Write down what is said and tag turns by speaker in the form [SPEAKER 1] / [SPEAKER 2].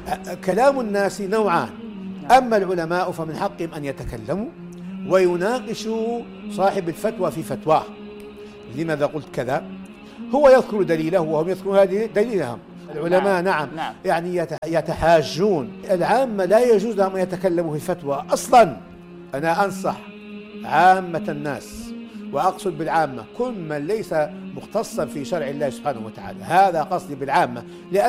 [SPEAKER 1] كلام الناس نوعان، أما العلماء فمن حقهم أن يتكلموا ويناقشوا صاحب الفتوى في فتواه. لماذا قلت كذا؟ هو يذكر دليله وهم يذكرون هذه دليلهم. العلماء نعم يعني يتحاجون. العامة لا يجوز لهم أن يتكلموا في الفتوى أصلا. أنا أنصح عامة الناس، وأقصد بالعامة كل من ليس مختصا في شرع الله سبحانه وتعالى، هذا قصدي بالعامة، لأن